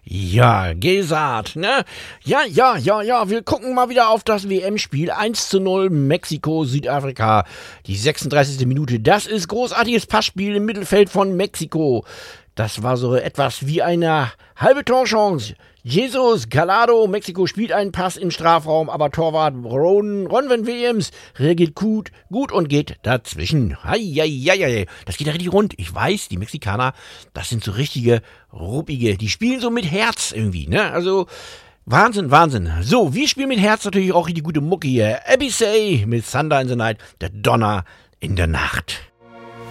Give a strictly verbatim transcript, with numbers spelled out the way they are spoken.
Ja, Gesart, ne? Ja, ja, ja, ja, wir gucken mal wieder auf das W M-Spiel. eins zu null Mexiko, Südafrika. Die sechsunddreißigste Minute. Das ist großartiges Passspiel im Mittelfeld von Mexiko. Das war so etwas wie eine halbe Torchance. Jesus Gallardo, Mexiko spielt einen Pass im Strafraum, aber Torwart Ron, Ronwen Williams reagiert gut, gut und geht dazwischen. Heieieiei. Das geht ja richtig rund. Ich weiß, die Mexikaner, das sind so richtige Ruppige. Die spielen so mit Herz irgendwie, ne? Also Wahnsinn, Wahnsinn. So, wir spielen mit Herz natürlich auch die gute Mucke hier. Abby Say mit Thunder in the Night, der Donner in der Nacht.